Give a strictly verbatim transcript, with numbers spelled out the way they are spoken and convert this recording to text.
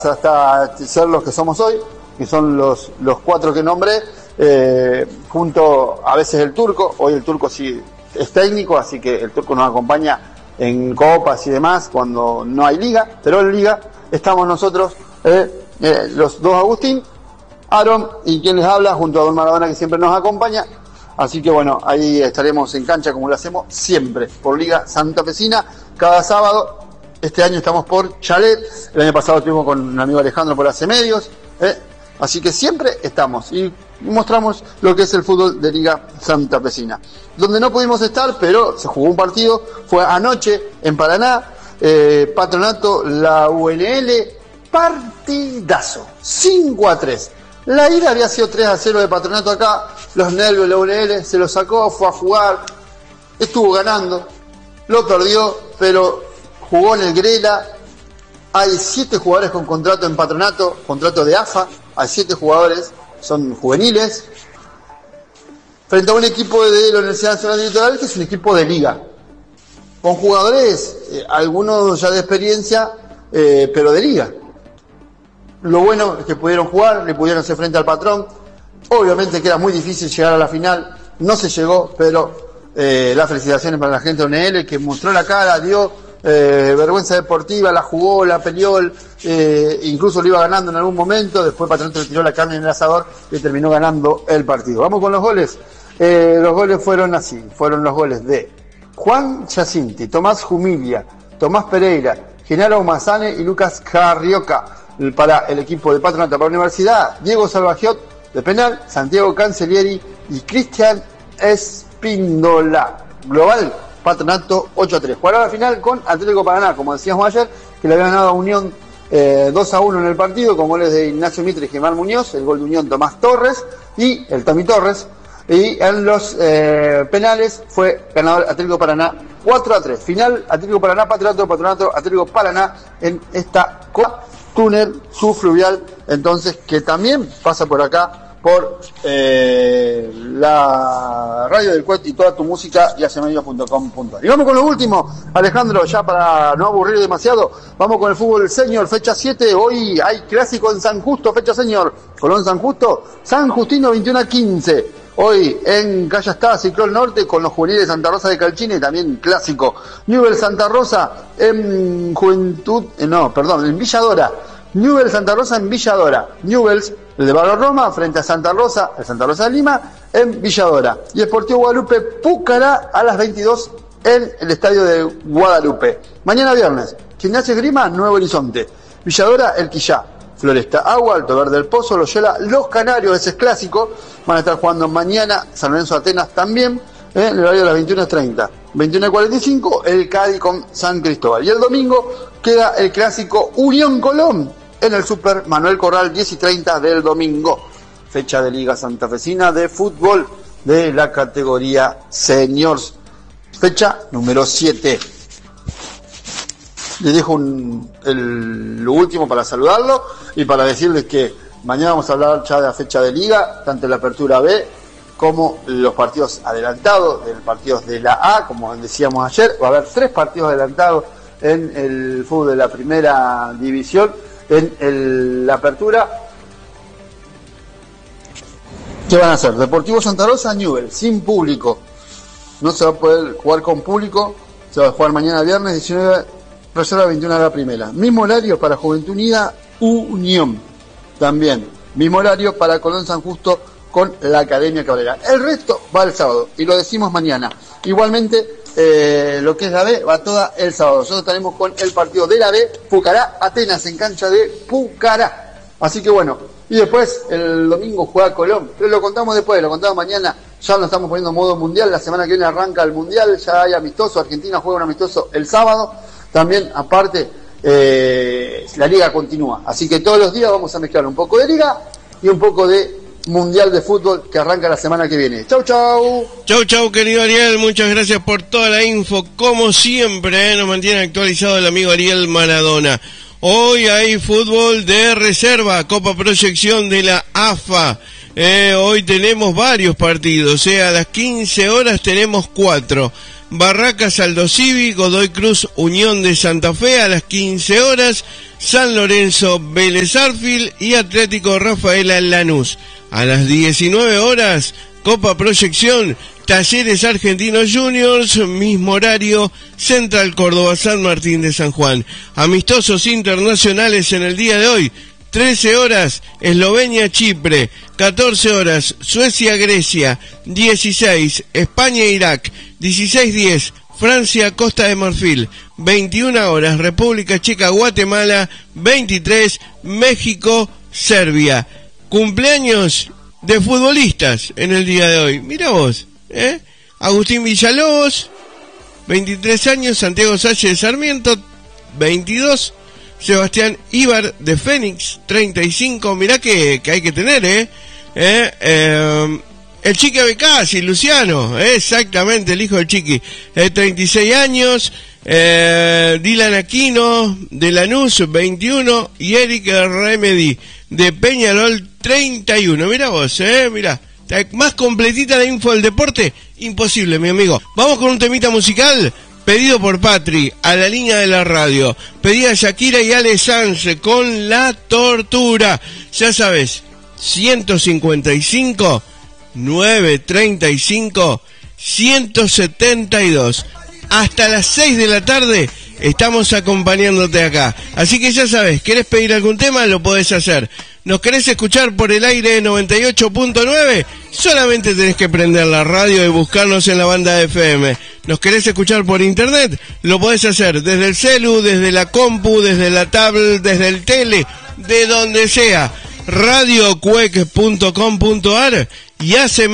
hasta ser los que somos hoy, que son los, los cuatro que nombré, eh, junto a veces el turco. Hoy el turco sí es técnico, así que el turco nos acompaña en copas y demás cuando no hay liga, pero en liga estamos nosotros, eh, eh, los dos Agustín, Aaron y quien les habla, junto a Don Maradona, que siempre nos acompaña. Así que bueno, ahí estaremos en cancha como lo hacemos siempre, por Liga Santafesina, cada sábado. Este año estamos por Chalet, el año pasado estuvimos con un amigo Alejandro por Hace Medios, ¿eh? Así que siempre estamos y mostramos lo que es el fútbol de Liga Santafesina. Donde no pudimos estar, pero se jugó un partido, fue anoche en Paraná, eh, Patronato, la U N L, partidazo, cinco a tres. La ida había sido tres a cero de Patronato acá, los nervios de la U N L, se lo sacó, fue a jugar, estuvo ganando, lo perdió, pero jugó en el Grela. Hay siete jugadores con contrato en Patronato, contrato de A F A, hay siete jugadores, son juveniles, frente a un equipo de la Universidad Nacional del Litoral, que es un equipo de liga, con jugadores, eh, algunos ya de experiencia, eh, pero de liga. Lo bueno es que pudieron jugar, le pudieron hacer frente al Patrón. Obviamente que era muy difícil llegar a la final, no se llegó, pero eh, las felicitaciones para la gente de U N L, que mostró la cara, dio eh, vergüenza deportiva, la jugó, la peleó, eh, incluso lo iba ganando en algún momento, después Patrón le tiró la carne en el asador y terminó ganando el partido. Vamos con los goles. Eh, los goles fueron así, fueron los goles de Juan Giacinti, Tomás Jumilia, Tomás Pereira, Genaro Mazane y Lucas Carrioca para el equipo de Patronato. Para la Universidad, Diego Salvagiot de penal, Santiago Cancellieri y Cristian Espíndola. Global, Patronato ocho a tres. Jugará la final con Atlético Paraná, como decíamos ayer, que le había ganado a Unión eh, dos a uno en el partido, con goles de Ignacio Mitre y Germán Muñoz, el gol de Unión Tomás Torres y el Tommy Torres. Y en los eh, penales fue ganador Atlético Paraná cuatro a tres. Final, Atlético Paraná, Patronato, Patronato, Atlético Paraná en esta Copa Túnel Subfluvial, entonces, que también pasa por acá, por eh, la radio del Cuet y toda tu música y hacemedios punto com punto ar. Y vamos con lo último, Alejandro, ya para no aburrir demasiado, vamos con el fútbol senior, fecha siete. Hoy hay clásico en San Justo, fecha senior, Colón San Justo, San Justino veintiuno a quince. Hoy en Callastá, Ciclón Norte, con los juveniles de Santa Rosa de Calchine, también clásico. Newell Santa Rosa en Juventud, eh, no, perdón, en Villadora. Newell Santa Rosa en Villadora. Newells, el de Barrio Roma, frente a Santa Rosa, el Santa Rosa de Lima, en Villadora. Y Sportivo Guadalupe Pucará a las veintidós en el estadio de Guadalupe. Mañana viernes, Gimnasia Esgrima, Nuevo Horizonte. Villadora, El Quillá. Floresta Agua, Alto Verde del Pozo, Loyola, Los Canarios, ese es clásico. Van a estar jugando mañana, San Lorenzo Atenas también, eh, en el horario de las veintiuna treinta. veintiuna cuarenta y cinco, el Cádiz con San Cristóbal. Y el domingo queda el clásico Unión Colón en el Super Manuel Corral, diez y treinta del domingo. Fecha de Liga Santafesina de fútbol de la categoría Seniors. Fecha número siete. Les dejo un, el, lo último para saludarlo y para decirles que mañana vamos a hablar ya de la fecha de Liga, tanto la Apertura B como los partidos adelantados, de los partidos de la A, como decíamos ayer. Va a haber tres partidos adelantados en el fútbol de la primera división, en el, la Apertura. ¿Qué van a hacer? Deportivo Santa Rosa, Newell, sin público. No se va a poder jugar con público, se va a jugar mañana viernes, diecinueve, reserva veintiuna de la primera. Mismo horario para Juventud Unida, Unión. También, mismo horario para Colón San Justo con la Academia Cabrera. El resto va el sábado, y lo decimos mañana. Igualmente, eh, lo que es la B va toda el sábado. Nosotros estaremos con el partido de la B, Pucará Atenas, en cancha de Pucará. Así que bueno, y después el domingo juega Colón, pero lo contamos después, lo contamos mañana. Ya nos estamos poniendo en modo mundial, la semana que viene arranca el mundial, ya hay amistoso, Argentina juega un amistoso el sábado. También, aparte, eh, la liga continúa. Así que todos los días vamos a mezclar un poco de liga y un poco de mundial de fútbol que arranca la semana que viene. Chau, chau. Chau, chau, querido Ariel. Muchas gracias por toda la info. Como siempre, eh, nos mantiene actualizado el amigo Ariel Maradona. Hoy hay fútbol de reserva, Copa Proyección de la A F A. Eh, hoy tenemos varios partidos. Eh, a las quince horas tenemos cuatro. Barracas Aldo Civi, Godoy Cruz Unión de Santa Fe a las quince horas, San Lorenzo, Vélez Arfield y Atlético Rafaela Lanús. A las diecinueve horas, Copa Proyección, Talleres Argentinos Juniors, mismo horario, Central Córdoba, San Martín de San Juan. Amistosos internacionales en el día de hoy, trece horas, Eslovenia-Chipre, catorce horas, Suecia-Grecia, dieciséis, España-Irak, dieciséis diez, Francia-Costa de Marfil, veintiuna horas, República Checa-Guatemala, veintitrés, México-Serbia. Cumpleaños de futbolistas en el día de hoy. Mira vos, ¿eh? Agustín Villalobos, veintitrés años, Santiago Salle de Sarmiento, veintidós, Sebastián Ibar de Fénix, treinta y cinco, mirá que, que hay que tener, ¿eh? ¿Eh? eh el Chiqui Abecasi, Luciano, ¿eh? Exactamente, el hijo del Chiqui, eh, treinta y seis años, eh, Dylan Aquino de Lanús, veintiuno, y Eric Remedy de Peñarol, treinta y uno, mirá vos, ¿eh? Mirá, más completita la info del deporte, imposible, mi amigo. Vamos con un temita musical. Pedido por Patri, a la línea de la radio. Pedida Shakira y Ale Sanz con La Tortura. Ya sabes, ciento cincuenta y cinco, novecientos treinta y cinco, ciento setenta y dos. Hasta las seis de la tarde estamos acompañándote acá. Así que ya sabes, ¿querés pedir algún tema? Lo podés hacer. ¿Nos querés escuchar por el aire noventa y ocho punto nueve? Solamente tenés que prender la radio y buscarnos en la banda de F M. ¿Nos querés escuchar por internet? Lo podés hacer desde el celu, desde la compu, desde la tablet, desde el tele, de donde sea. radio cuec punto com punto ar y hace